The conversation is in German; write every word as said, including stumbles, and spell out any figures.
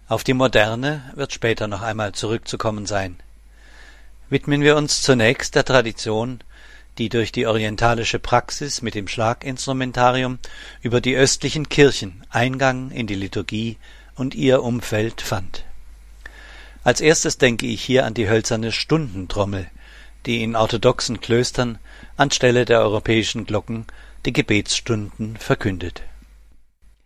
Auf die Moderne wird später noch einmal zurückzukommen sein. Widmen wir uns zunächst der Tradition, die durch die orientalische Praxis mit dem Schlaginstrumentarium über die östlichen Kirchen Eingang in die Liturgie und ihr Umfeld fand. Als erstes denke ich hier an die hölzerne Stundentrommel, die in orthodoxen Klöstern anstelle der europäischen Glocken die Gebetsstunden verkündet